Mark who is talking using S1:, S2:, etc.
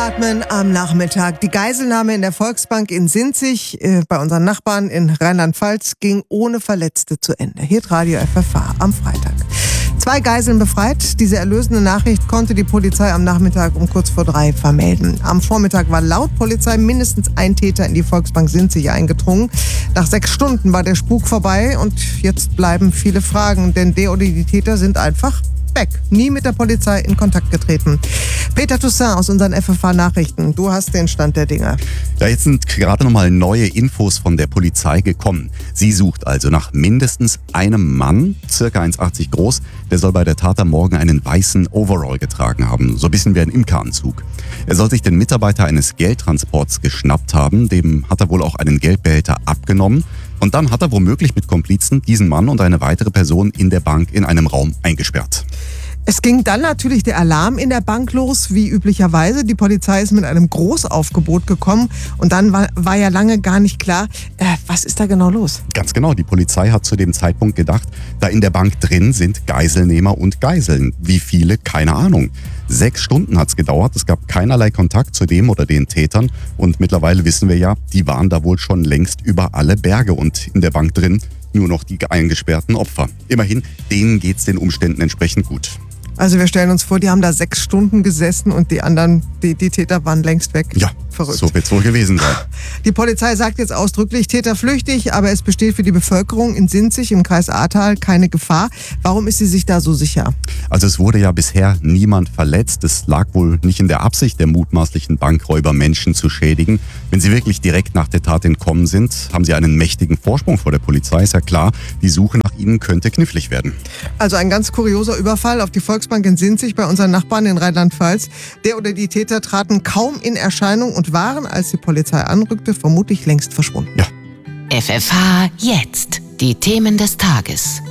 S1: Aufatmen am Nachmittag. Die Geiselnahme in der Volksbank in Sinzig bei unseren Nachbarn in Rheinland-Pfalz ging ohne Verletzte zu Ende. Hier Radio FFH am Freitag. 2 Geiseln befreit. Diese erlösende Nachricht konnte die Polizei am Nachmittag um kurz vor 3 vermelden. Am Vormittag war laut Polizei mindestens ein Täter in die Volksbank Sinzig eingedrungen. Nach 6 Stunden war der Spuk vorbei und jetzt bleiben viele Fragen, denn der oder die Täter sind einfach weg. Nie mit der Polizei in Kontakt getreten. Peter Toussaint aus unseren FFH-Nachrichten. Du hast den Stand der Dinge.
S2: Ja, jetzt sind gerade nochmal neue Infos von der Polizei gekommen. Sie sucht also nach mindestens einem Mann, circa 1,80 groß. Der soll bei der Tat am Morgen einen weißen Overall getragen haben. So ein bisschen wie ein Imkeranzug. Er soll sich den Mitarbeiter eines Geldtransports geschnappt haben. Dem hat er wohl auch einen Geldbehälter abgenommen. Und dann hat er womöglich mit Komplizen diesen Mann und eine weitere Person in der Bank in einem Raum eingesperrt.
S1: Es ging dann natürlich der Alarm in der Bank los, wie üblicherweise. Die Polizei ist mit einem Großaufgebot gekommen und dann war ja lange gar nicht klar, was ist da genau los?
S2: Ganz genau, die Polizei hat zu dem Zeitpunkt gedacht, da in der Bank drin sind Geiselnehmer und Geiseln. Wie viele? Keine Ahnung. 6 Stunden hat's gedauert, es gab keinerlei Kontakt zu dem oder den Tätern und mittlerweile wissen wir ja, die waren da wohl schon längst über alle Berge und in der Bank drin nur noch die eingesperrten Opfer. Immerhin, denen geht's den Umständen entsprechend gut.
S1: Also wir stellen uns vor, die haben da 6 Stunden gesessen und die anderen, die Täter waren längst weg.
S2: Ja,
S1: verrückt.
S2: So wird's wohl gewesen sein.
S1: Die Polizei sagt jetzt ausdrücklich, Täter flüchtig, aber es besteht für die Bevölkerung in Sinzig im Kreis Ahrtal keine Gefahr. Warum ist sie sich da so sicher?
S2: Also es wurde ja bisher niemand verletzt. Es lag wohl nicht in der Absicht der mutmaßlichen Bankräuber, Menschen zu schädigen. Wenn sie wirklich direkt nach der Tat entkommen sind, haben sie einen mächtigen Vorsprung vor der Polizei. Ist ja klar, die Suche nach ihnen könnte knifflig werden.
S1: Also ein ganz kurioser Überfall auf die Volksbank in Sinzig bei unseren Nachbarn in Rheinland-Pfalz. Der oder die Täter traten kaum in Erscheinung und waren, als die Polizei anrückte, vermutlich längst verschwunden.
S2: Ja.
S3: FFH jetzt. Die Themen des Tages.